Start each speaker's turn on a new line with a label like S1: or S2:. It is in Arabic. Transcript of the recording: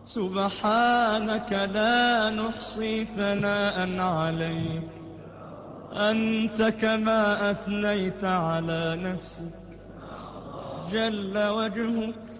S1: سبحانك لا نحصي ثناء عليك، أنت كما أثنيت على نفسك، جل وجهك